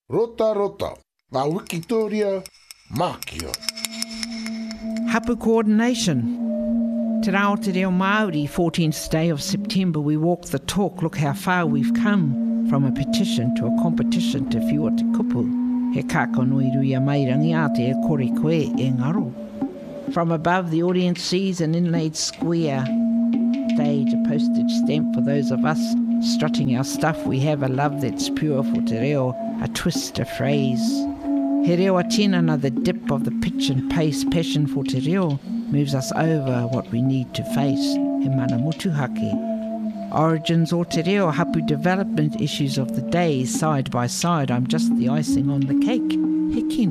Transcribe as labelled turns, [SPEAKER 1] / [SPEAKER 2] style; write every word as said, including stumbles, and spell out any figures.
[SPEAKER 1] Rota rota, ngā Wikitoria Mākia.
[SPEAKER 2] Hapu coordination. Te rao te reo Māori, fourteenth day of September, we walk the talk, look how far we've come, from a petition to a competition te whiua te kupu. He kākonui rui a mairangi a te e kore koe e ngaro. From above, the audience sees an inlaid square stage, a postage stamp for those of us strutting our stuff. We have a love that's pure for te reo, a twist, a phrase. He reo a tinana, the dip of the pitch and pace, passion for te reo, moves us over what we need to face. He mana motuhake. Origins o te reo, hapu development issues of the day, side by side. I'm just the icing on the cake. He kino.